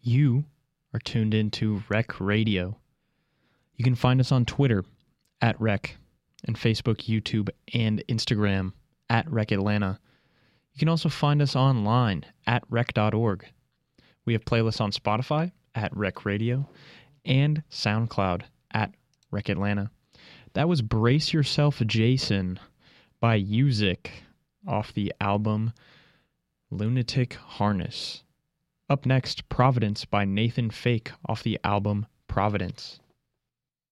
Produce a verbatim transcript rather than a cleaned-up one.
You are tuned into Rec Radio. You can find us on Twitter at Rec and Facebook, YouTube, and Instagram at Rec Atlanta. You can also find us online at rec dot org. We have playlists on Spotify at Rec Radio and SoundCloud at Rec Atlanta. That was Brace Yourself, Jason by Music off the album Lunatic Harness. Up next, Providence by Nathan Fake off the album Providence.